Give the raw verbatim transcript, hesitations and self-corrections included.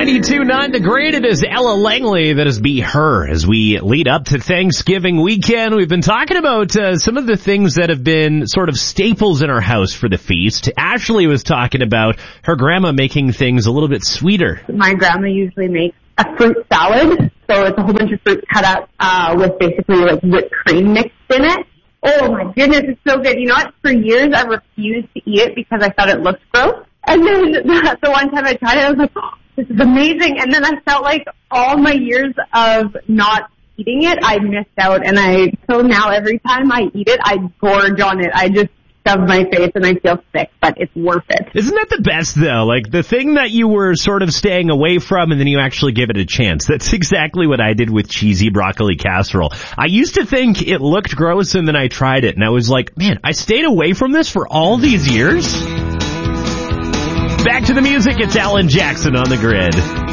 ninety-two point nine The Grid. It is Ella Langley. That is Be Her. As we lead up to Thanksgiving weekend, we've been talking about uh, some of the things that have been sort of staples in our house for the feast. Ashley was talking about her grandma making things a little bit sweeter. My grandma usually makes a fruit salad, so it's a whole bunch of fruit cut up uh, with basically like whipped cream mixed in it. Oh my goodness, it's so good. You know what? For years I refused to eat it because I thought it looked gross. And then the, the one time I tried it, I was like, oh, this is amazing. And then I felt like all my years of not eating it, I missed out. And I, so now every time I eat it, I gorge on it. I just shove my face and I feel sick, but it's worth it. Isn't that the best though? Like the thing that you were sort of staying away from and then you actually give it a chance. That's exactly what I did with cheesy broccoli casserole. I used to think it looked gross and then I tried it and I was like, man, I stayed away from this for all these years? Back to the music, it's Alan Jackson on The Grid.